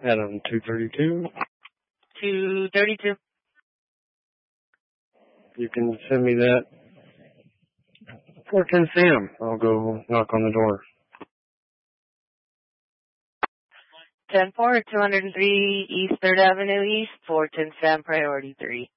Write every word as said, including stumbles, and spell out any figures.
Adam, two thirty-two. two thirty-two. You can send me that. four ten Sam. I'll go knock on the door. ten four, two oh three East third Avenue East, four ten Sam, priority three.